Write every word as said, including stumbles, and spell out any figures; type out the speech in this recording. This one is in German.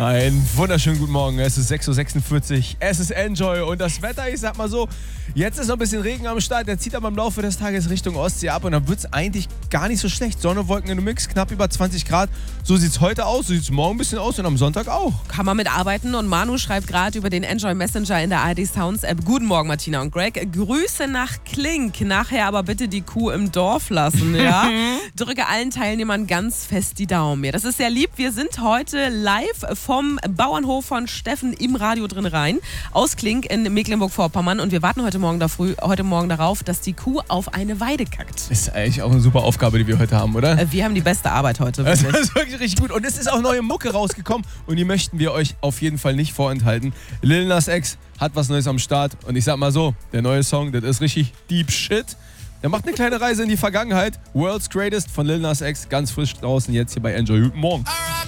Einen wunderschönen guten Morgen. Es ist sechs Uhr sechsundvierzig. Es ist Enjoy. Und das Wetter, ich sag mal so, jetzt ist noch ein bisschen Regen am Start. Der zieht aber im Laufe des Tages Richtung Ostsee ab. Und dann wird es eigentlich gar nicht so schlecht. Sonne, Wolken in einem Mix, knapp über zwanzig Grad. So sieht es heute aus. So sieht es morgen ein bisschen aus und am Sonntag auch. Kann man mitarbeiten. Und Manu schreibt gerade über den Enjoy Messenger in der A R D Sounds App. Guten Morgen, Martina und Greg. Grüße nach Klink. Nachher aber bitte die Kuh im Dorf lassen. Ja? Drücke allen Teilnehmern ganz fest die Daumen. Ja, das ist sehr lieb. Wir sind heute live vom Bauernhof von Steffen im Radio drin rein aus Klink in Mecklenburg-Vorpommern und wir warten heute Morgen, da früh, heute Morgen darauf, dass die Kuh auf eine Weide kackt. Ist eigentlich auch eine super Aufgabe, die wir heute haben, oder? Äh, wir haben die beste Arbeit heute. Das ist wirklich richtig gut. Und es ist auch neue Mucke rausgekommen und die möchten wir euch auf jeden Fall nicht vorenthalten. Lil Nas X hat was Neues am Start und ich sag mal so, der neue Song, das ist richtig Deep Shit. Der macht eine kleine Reise in die Vergangenheit. World's Greatest von Lil Nas X, ganz frisch draußen jetzt hier bei Enjoy. Guten Morgen.